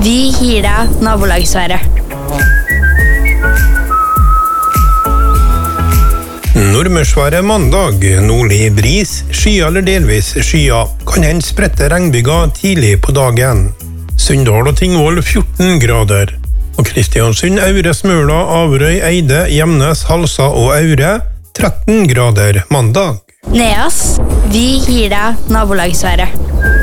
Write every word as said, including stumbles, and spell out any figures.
Vi gir deg nabolagsværet. Nordmørsværet mandag, nordlig bris, skya eller delvis skya. Kan hende sprette regnbyger tidlig på dagen. Sunndal og Tingvoll fjorten grader. Og Kristiansund, Aure, Smøla, Averøy, Eide, Gjemnes, Halsa og Aure tretten grader mandag. Neas, vi gir deg nabolagsværet.